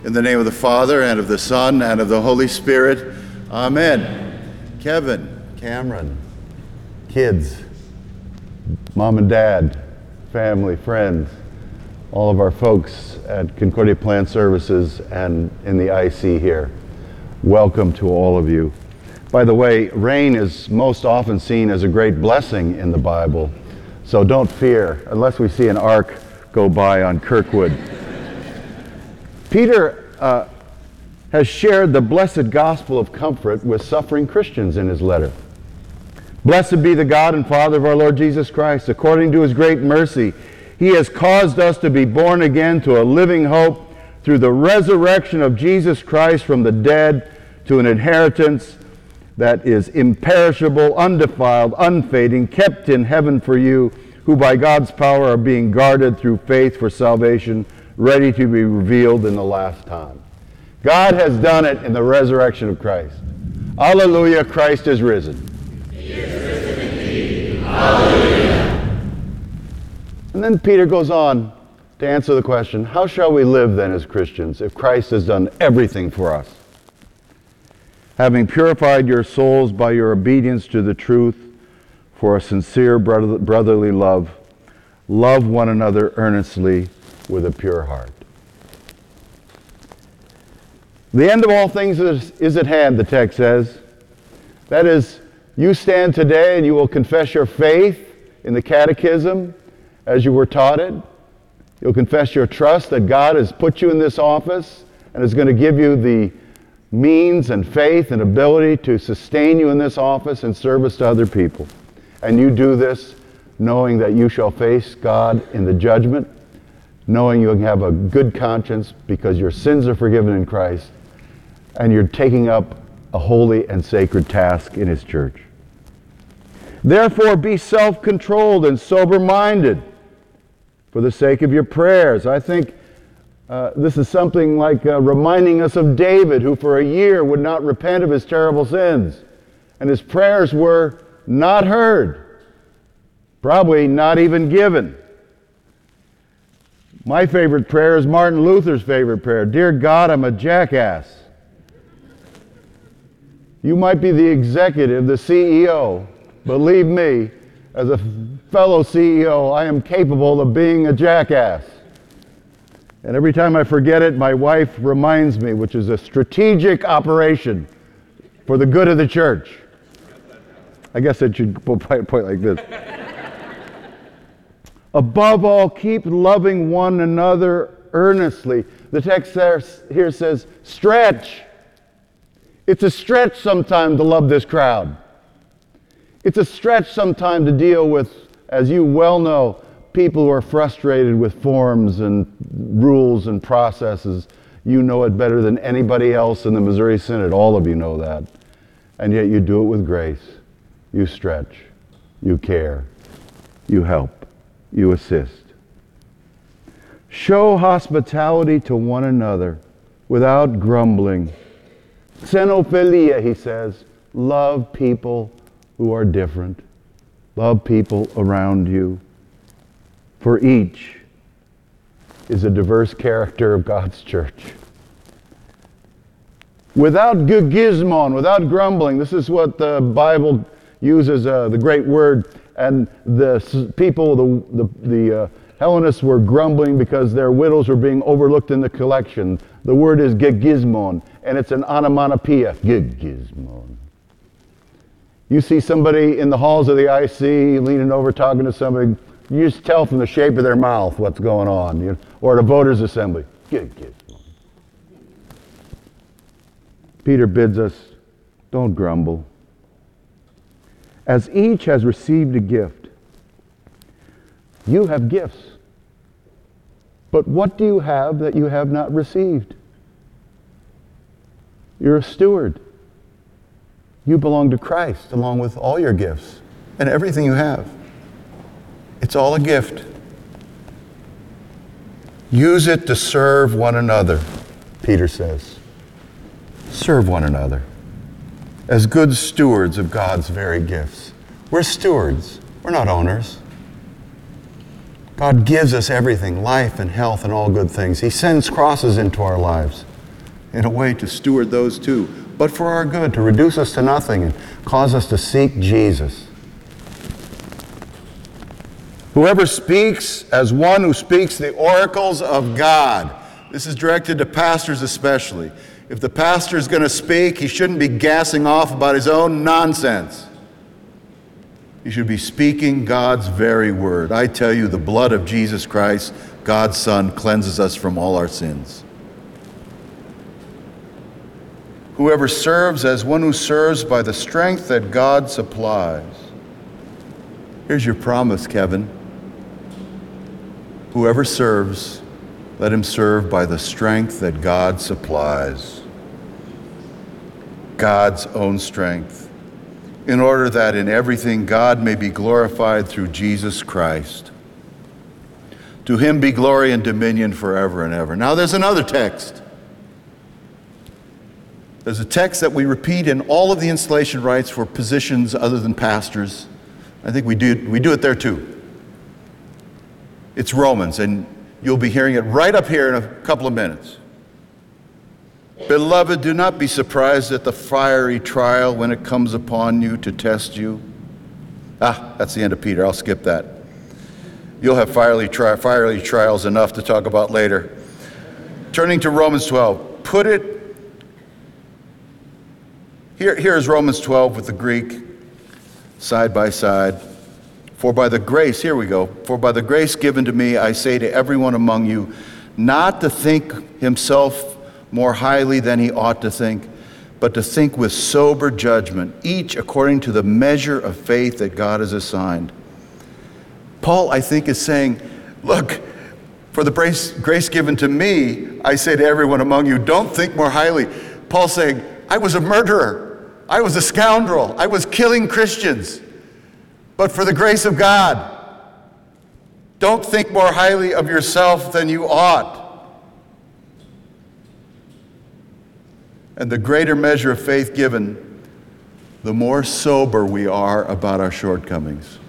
In the name of the Father, and of the Son, and of the Holy Spirit. Amen. Kevin, Cameron, kids, mom and dad, family, friends, all of our folks at Concordia Plant Services and in the IC here. Welcome to all of you. By the way, rain is most often seen as a great blessing in the Bible, so don't fear, unless we see an ark go by on Kirkwood. Peter has shared the blessed gospel of comfort with suffering Christians in his letter. Blessed be the God and Father of our Lord Jesus Christ. According to his great mercy, he has caused us to be born again to a living hope through the resurrection of Jesus Christ from the dead, to an inheritance that is imperishable, undefiled, unfading, kept in heaven for you, who by God's power are being guarded through faith for salvation, ready to be revealed in the last time. God has done it in the resurrection of Christ. Alleluia, Christ is risen. He is risen indeed. Alleluia. And then Peter goes on to answer the question, how shall we live then as Christians if Christ has done everything for us? Having purified your souls by your obedience to the truth for a sincere brotherly love, love one another earnestly with a pure heart. The end of all things is at hand, the text says. That is, you stand today and you will confess your faith in the catechism as you were taught it. You'll confess your trust that God has put you in this office and is going to give you the means and faith and ability to sustain you in this office and service to other people. And you do this knowing that you shall face God in the judgment, knowing you have a good conscience because your sins are forgiven in Christ, and you're taking up a holy and sacred task in his church. Therefore, be self-controlled and sober-minded for the sake of your prayers. I think this is something like reminding us of David, who for a year would not repent of his terrible sins, and his prayers were not heard, probably not even given. My favorite prayer is Martin Luther's favorite prayer. Dear God, I'm a jackass. You might be the executive, the CEO. Believe me, as a fellow CEO, I am capable of being a jackass. And every time I forget it, my wife reminds me, which is a strategic operation for the good of the church. I guess it should point like this. Above all, keep loving one another earnestly. The text here says, stretch. It's a stretch sometime to love this crowd. It's a stretch sometime to deal with, as you well know, people who are frustrated with forms and rules and processes. You know it better than anybody else in the Missouri Synod. All of you know that. And yet you do it with grace. You stretch. You care. You help. You assist. Show hospitality to one another without grumbling. Xenophilia, he says. Love people who are different. Love people around you. For each is a diverse character of God's church. Without gizmon, without grumbling. This is what the Bible uses, the great word. And the people, the Hellenists were grumbling because their widows were being overlooked in the collection. The word is gizmon, and it's an onomatopoeia. Gizmon. You see somebody in the halls of the IC leaning over talking to somebody, you just tell from the shape of their mouth what's going on. Or at a voters' assembly. Gizmon. Peter bids us, don't grumble. As each has received a gift, you have gifts. But what do you have that you have not received? You're a steward. You belong to Christ along with all your gifts and everything you have. It's all a gift. Use it to serve one another, Peter says. Serve one another as good stewards of God's very gifts. We're stewards. We're not owners. God gives us everything, life and health and all good things. He sends crosses into our lives. in a way to steward those too, but for our good, to reduce us to nothing and cause us to seek Jesus. Whoever speaks as one who speaks the oracles of God. This is directed to pastors especially. If the pastor is going to speak, he shouldn't be gassing off about his own nonsense. He should be speaking God's very word. I tell you, the blood of Jesus Christ, God's Son, cleanses us from all our sins. Whoever serves as one who serves by the strength that God supplies. Here's your promise, Kevin. Whoever serves, let him serve by the strength that God supplies. God's own strength, in order that in everything God may be glorified through Jesus Christ. To him be glory and dominion forever and ever. Now there's another text. There's a text that we repeat in all of the installation rites for positions other than pastors. I think we do it there too. It's Romans, and you'll be hearing it right up here in a couple of minutes. Beloved, do not be surprised at the fiery trial when it comes upon you to test you. That's the end of Peter. I'll skip that. You'll have fiery trials enough to talk about later. Turning to Romans 12. Here is Romans 12 with the Greek side by side. For by the grace given to me, I say to everyone among you, not to think himself more highly than he ought to think, but to think with sober judgment, each according to the measure of faith that God has assigned. Paul, I think, is saying, look, for the grace given to me, I say to everyone among you, don't think more highly. Paul's saying, I was a murderer. I was a scoundrel. I was killing Christians. But for the grace of God, don't think more highly of yourself than you ought. And the greater measure of faith given, the more sober we are about our shortcomings.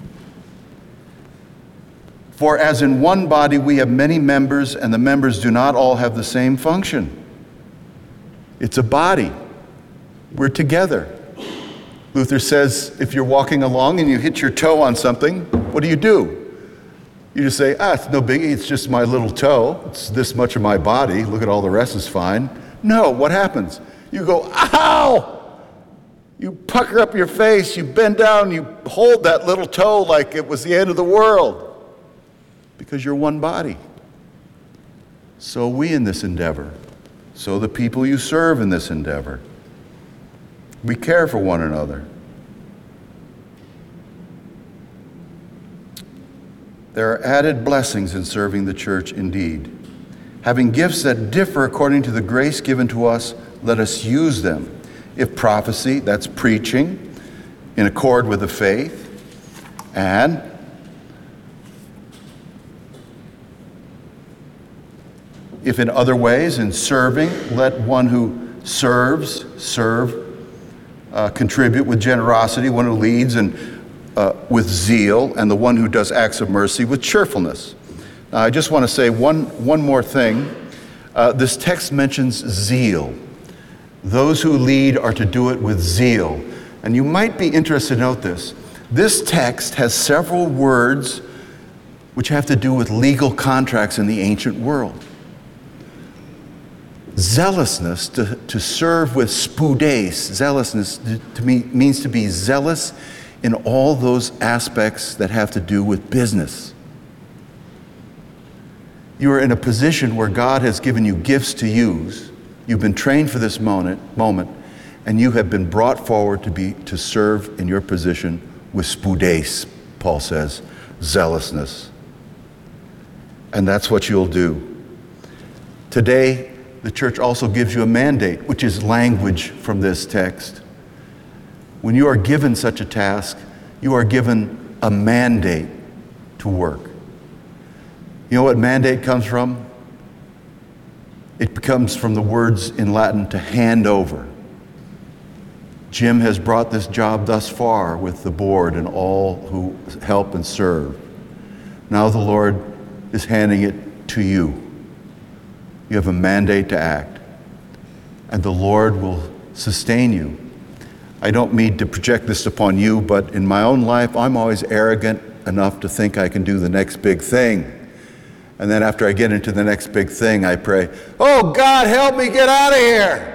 For as in one body we have many members, and the members do not all have the same function. It's a body. We're together. Luther says, if you're walking along and you hit your toe on something, what do? You just say, it's no biggie, it's just my little toe. It's this much of my body. Look at all the rest is fine. No, what happens? You go, ow! You pucker up your face, you bend down, you hold that little toe like it was the end of the world. Because you're one body. So we in this endeavor. So the people you serve in this endeavor. We care for one another. There are added blessings in serving the church indeed. Having gifts that differ according to the grace given to us, let us use them. If prophecy, that's preaching, in accord with the faith, and if in other ways, in serving, let one who serve, contribute with generosity, one who leads and with zeal, and the one who does acts of mercy with cheerfulness. Now, I just want to say one more thing. This text mentions zeal. Those who lead are to do it with zeal. And you might be interested to note this. This text has several words which have to do with legal contracts in the ancient world. Zealousness, to serve with spoudes, zealousness means to be zealous in all those aspects that have to do with business. You are in a position where God has given you gifts to use. You've been trained for this moment, and you have been brought forward to serve in your position with spoudes, Paul says, zealousness. And that's what you'll do. Today, the church also gives you a mandate, which is language from this text. When you are given such a task, you are given a mandate to work. You know what mandate comes from? It comes from the words in Latin to hand over. Jim has brought this job thus far with the board and all who help and serve. Now the Lord is handing it to you. You have a mandate to act. and the Lord will sustain you. I don't mean to project this upon you, but in my own life, I'm always arrogant enough to think I can do the next big thing. And then after I get into the next big thing, I pray, "Oh, God, help me get out of here."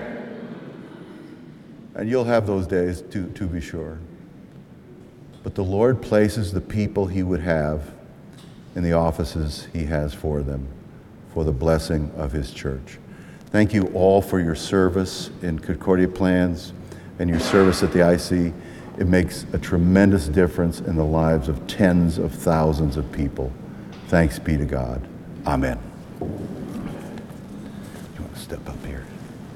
And you'll have those days to be sure. But the Lord places the people he would have in the offices he has for them, for the blessing of his church. Thank you all for your service in Concordia Plans and your service at the IC. It makes a tremendous difference in the lives of tens of thousands of people. Thanks be to God. Amen. You want to step up here?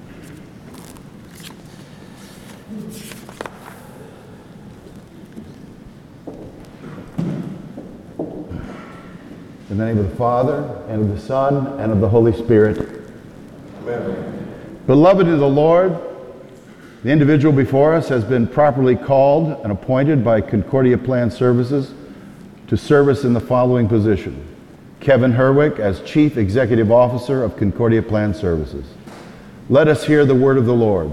In the name of the Father, and of the Son, and of the Holy Spirit. Amen. Beloved in the Lord, the individual before us has been properly called and appointed by Concordia Plan Services to service in the following position. Kevin Herwick as Chief Executive Officer of Concordia Plan Services. Let us hear the word of the Lord.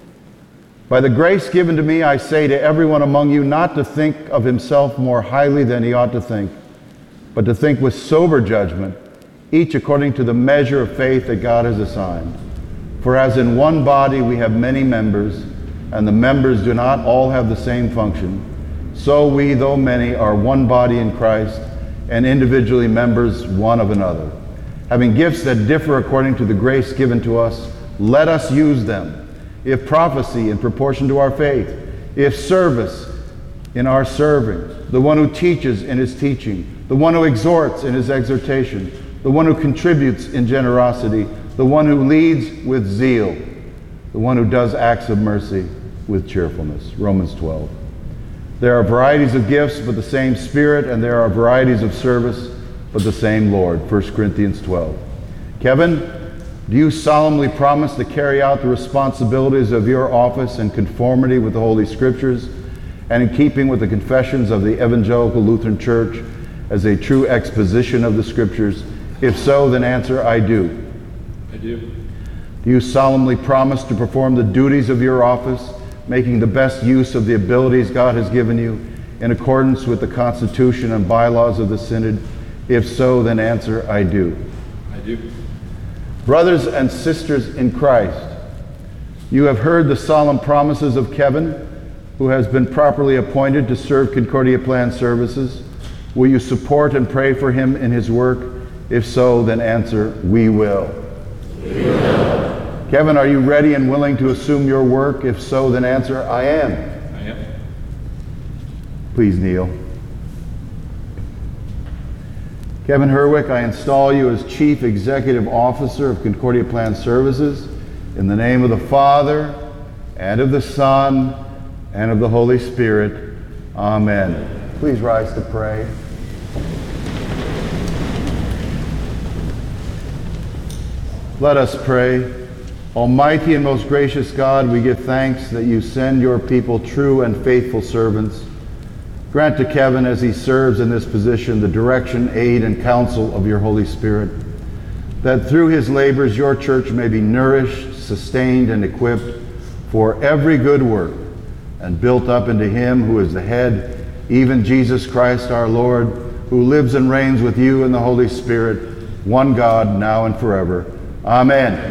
By the grace given to me, I say to everyone among you not to think of himself more highly than he ought to think, but to think with sober judgment, each according to the measure of faith that God has assigned. For as in one body we have many members, and the members do not all have the same function, so we, though many, are one body in Christ, and individually members one of another. Having gifts that differ according to the grace given to us, let us use them. If prophecy, in proportion to our faith; if service, in our serving; the one who teaches in his teaching; the one who exhorts in his exhortation; the one who contributes in generosity; the one who leads with zeal; the one who does acts of mercy with cheerfulness. Romans 12. There are varieties of gifts, but the same Spirit, and there are varieties of service, but the same Lord. 1 Corinthians 12. Kevin, do you solemnly promise to carry out the responsibilities of your office in conformity with the Holy Scriptures and in keeping with the confessions of the Evangelical Lutheran Church as a true exposition of the Scriptures? If so, then answer, I do. I do. Do you solemnly promise to perform the duties of your office, making the best use of the abilities God has given you, in accordance with the Constitution and bylaws of the Synod? If so, then answer, I do. I do. Brothers and sisters in Christ, you have heard the solemn promises of Kevin, who has been properly appointed to serve Concordia Plan Services. Will you support and pray for him in his work? If so, then answer, we will. We will. Kevin, are you ready and willing to assume your work? If so, then answer, I am. I am. Please kneel. Kevin Herwick, I install you as Chief Executive Officer of Concordia Plan Services in the name of the Father, and of the Son, and of the Holy Spirit. Amen. Please rise to pray. Let us pray. Almighty and most gracious God, we give thanks that you send your people true and faithful servants. Grant to Kevin, as he serves in this position, the direction, aid, and counsel of your Holy Spirit, that through his labors your church may be nourished, sustained, and equipped for every good work, and built up into him who is the head, even Jesus Christ our Lord, who lives and reigns with you in the Holy Spirit, one God, now and forever. Amen.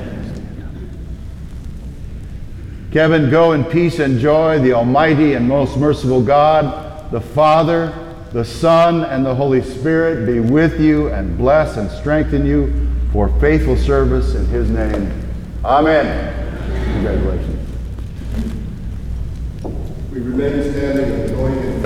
Kevin, go in peace and joy. The Almighty and most merciful God, the Father, the Son, and the Holy Spirit be with you and bless and strengthen you for faithful service in his name. Amen. Congratulations. We remain standing and join in